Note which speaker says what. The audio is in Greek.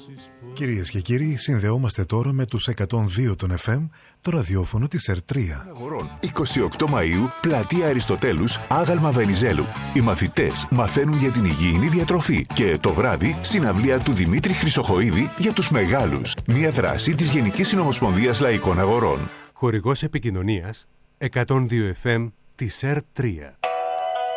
Speaker 1: Κυρίες και κύριοι, συνδεόμαστε τώρα με τους 102 των FM, το ραδιόφωνο της ΕΡΤ3.
Speaker 2: 28 Μαΐου, πλατεία Αριστοτέλους, άγαλμα Βενιζέλου. Οι μαθητές μαθαίνουν για την υγιεινή διατροφή και το βράδυ συναυλία του Δημήτρη Χρυσοχοΐδη για τους μεγάλους. Μια δράση της Γενικής Συνομοσπονδίας Λαϊκών Αγορών.
Speaker 3: Χορηγός επικοινωνίας 102 FM της ΕΡΤ3.